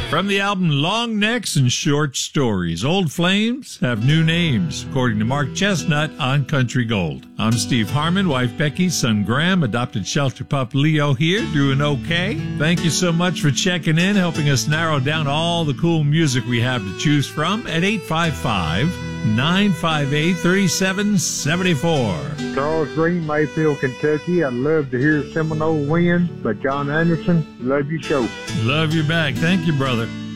From the album Long Necks and Short Stories, Old Flames Have New Names, according to Mark Chestnut on Country Gold. I'm Steve Harmon, wife Becky, son Graham, adopted shelter pup Leo here, doing okay. Thank you so much for checking in, helping us narrow down all the cool music we have to choose from at 855-958-3774. Charles Green, Mayfield, Kentucky. I'd love to hear Seminole Winds by John Anderson. Love your show. Love you back. Thank you, brother.